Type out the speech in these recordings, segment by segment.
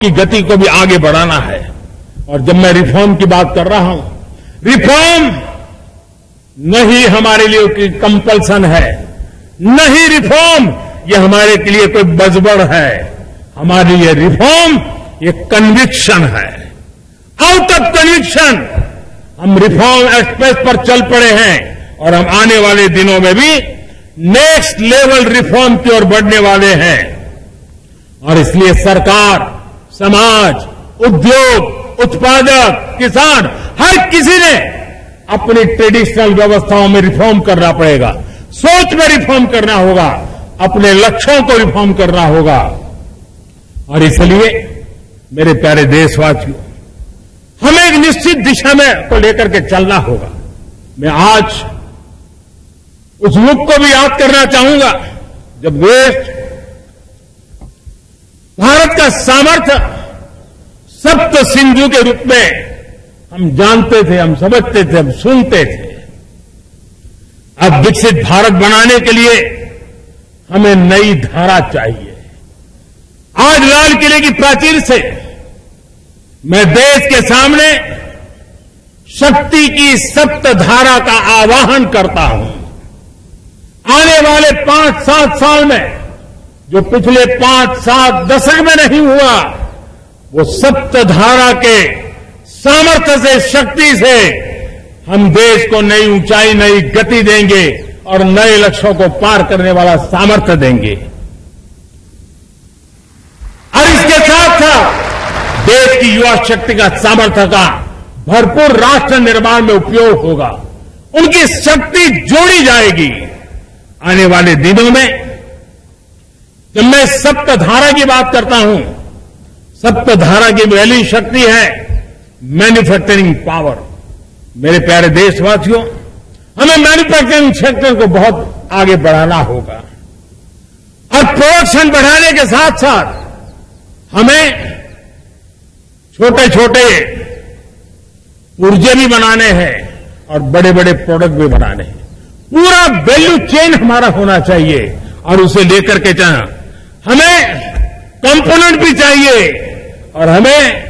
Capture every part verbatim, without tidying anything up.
की गति को भी आगे बढ़ाना है। और जब मैं रिफॉर्म की बात कर रहा हूं, रिफॉर्म नहीं हमारे लिए कोई कंपल्सन है, नहीं रिफॉर्म ये हमारे के लिए कोई बजबड़ है, हमारे लिए रिफॉर्म ये कन्विक्शन है। आउट ऑफ कन्विक्शन हम रिफॉर्म एक्सप्रेस पर चल पड़े हैं और हम आने वाले दिनों में भी नेक्स्ट लेवल रिफॉर्म की ओर बढ़ने वाले हैं। और इसलिए सरकार, समाज, उद्योग, उत्पादक, किसान, हर किसी ने अपनी ट्रेडिशनल व्यवस्थाओं में रिफॉर्म करना पड़ेगा, सोच में रिफॉर्म करना होगा, अपने लक्ष्यों को रिफॉर्म करना होगा। और इसलिए मेरे प्यारे देशवासियों, हमें एक निश्चित दिशा में को लेकर के चलना होगा। मैं आज उस युग को भी याद करना चाहूंगा जब देश भारत का सामर्थ्य सप्त सिंधु के रूप में हम जानते थे, हम समझते थे, हम सुनते थे। अब विकसित भारत बनाने के लिए हमें नई धारा चाहिए। आज लाल किले की प्राचीर से मैं देश के सामने शक्ति की सप्त धारा का आवाहन करता हूं। आने वाले पांच सात साल में जो पिछले पांच सात दशक में नहीं हुआ, वो सप्त धारा के सामर्थ्य से, शक्ति से हम देश को नई ऊंचाई, नई गति देंगे और नए लक्ष्यों को पार करने वाला सामर्थ्य देंगे। और इसके साथ साथ देश की युवा शक्ति का सामर्थ्य का भरपूर राष्ट्र निर्माण में उपयोग होगा, उनकी शक्ति जोड़ी जाएगी। आने वाले दिनों में जब मैं सप्तधारा की बात करता हूं, सप्तधारा की पहली शक्ति है मैन्युफैक्चरिंग पावर। मेरे प्यारे देशवासियों, हमें मैन्युफैक्चरिंग सेक्टर को बहुत आगे बढ़ाना होगा और प्रोडक्शन बढ़ाने के साथ साथ हमें छोटे छोटे पुर्जे भी बनाने हैं और बड़े बड़े प्रोडक्ट भी बनाने हैं। पूरा वैल्यू चेन हमारा होना चाहिए और उसे लेकर के चलना। हमें कंपोनेंट भी चाहिए और हमें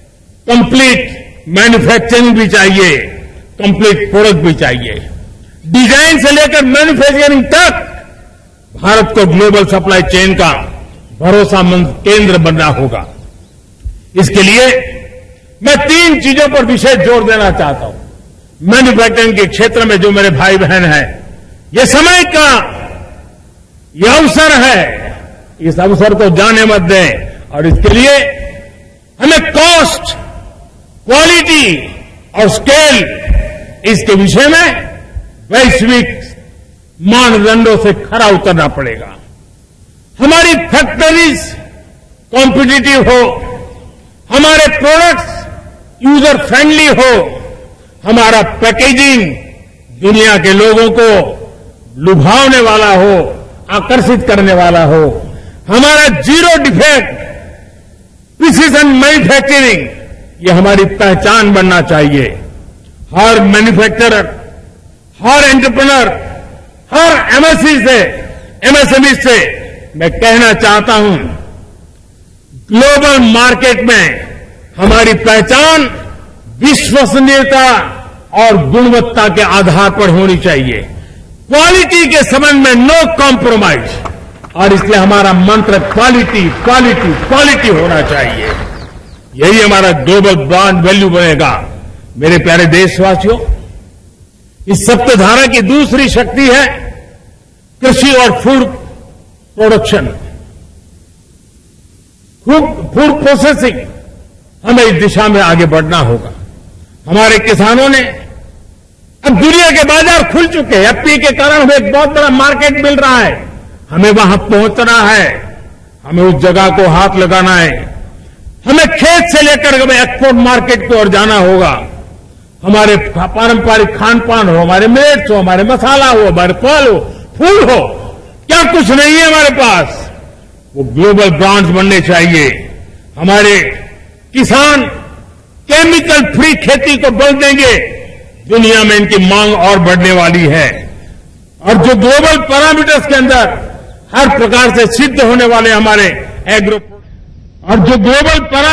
कंप्लीट मैन्युफैक्चरिंग भी चाहिए, कंप्लीट प्रोडक्ट भी चाहिए। डिजाइन से लेकर मैन्युफैक्चरिंग तक भारत को ग्लोबल सप्लाई चेन का भरोसामंद केंद्र बनना होगा। इसके लिए मैं तीन चीजों पर विशेष जोर देना चाहता हूं। मैन्युफैक्चरिंग के क्षेत्र में जो मेरे भाई बहन हैं, ये समय का ये अवसर है, इस अवसर को जाने मत दें। और इसके लिए हमें कॉस्ट, क्वालिटी और स्केल, इसके विषय में वैश्विक मानदंडों से खरा उतरना पड़ेगा। हमारी फैक्ट्रीज कॉम्पिटिटिव हो, हमारे प्रोडक्ट्स यूजर फ्रेंडली हो, हमारा पैकेजिंग दुनिया के लोगों को लुभावने वाला हो, आकर्षित करने वाला हो, हमारा जीरो डिफेक्ट प्रिसीजन मैन्युफैक्चरिंग ये हमारी पहचान बनना चाहिए। हर मैन्युफैक्चरर, हर एंटरप्रेन्योर, हर एमएससी से, एमएसएमई से मैं कहना चाहता हूं, ग्लोबल मार्केट में हमारी पहचान विश्वसनीयता और गुणवत्ता के आधार पर होनी चाहिए। क्वालिटी के संबंध में नो कॉम्प्रोमाइज, और इसलिए हमारा मंत्र क्वालिटी, क्वालिटी, क्वालिटी होना चाहिए। यही हमारा ग्लोबल ब्रांड वैल्यू बनेगा। मेरे प्यारे देशवासियों, इस सप्तधारा की दूसरी शक्ति है कृषि और फूड प्रोडक्शन, फूड प्रोसेसिंग। हमें इस दिशा में आगे बढ़ना होगा। हमारे किसानों ने, अब दुनिया के बाजार खुल चुके हैं, एफपीए के कारण हमें एक बहुत बड़ा मार्केट मिल रहा है। हमें वहां पहुंचना है, हमें उस जगह को हाथ लगाना है। हमें खेत से लेकर हमें एक्सपोर्ट मार्केट की ओर जाना होगा। हमारे पारंपरिक खान पान हो, हमारे मिलेट्स हो, हमारे मसाला हो, हमारे फल हो, फूल हो, क्या कुछ नहीं है हमारे पास, वो ग्लोबल ब्रांड्स बनने चाहिए। हमारे किसान केमिकल फ्री खेती को बल देंगे, दुनिया में इनकी मांग और बढ़ने वाली है। और जो ग्लोबल पैरामीटर्स के अंदर हर प्रकार से सिद्ध होने वाले हमारे एग्रो और जो ग्लोबल